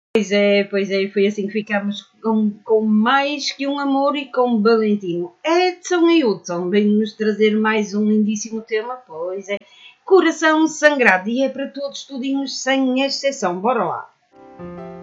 Pois é, foi assim que ficámos com mais que um amor e com Valentino. Edson e Hudson vêm-nos trazer mais um lindíssimo tema, pois é. Coração Sangrado, e é para todos tudinhos, sem exceção. Bora lá!